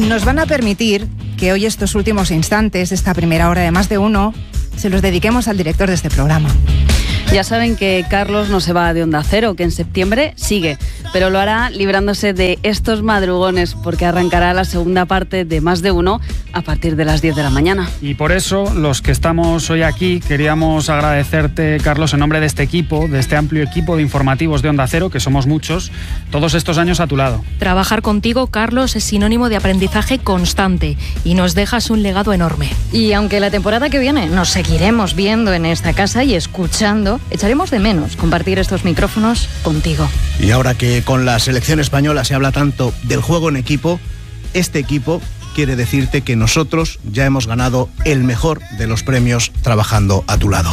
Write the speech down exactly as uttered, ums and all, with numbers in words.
nos van a permitir que hoy estos últimos instantes de esta primera hora de Más de Uno se los dediquemos al director de este programa. Ya saben que Carlos no se va de Onda Cero, que en septiembre sigue, pero lo hará librándose de estos madrugones, porque arrancará la segunda parte de Más de Uno a partir de las diez de la mañana. Y por eso, los que estamos hoy aquí, queríamos agradecerte, Carlos, en nombre de este equipo, de este amplio equipo de informativos de Onda Cero, que somos muchos, todos estos años a tu lado. Trabajar contigo, Carlos, es sinónimo de aprendizaje constante y nos dejas un legado enorme. Y aunque la temporada que viene nos seguiremos viendo en esta casa y escuchando, echaremos de menos compartir estos micrófonos contigo. Y ahora que con la selección española se habla tanto del juego en equipo, este equipo quiere decirte que nosotros ya hemos ganado el mejor de los premios trabajando a tu lado.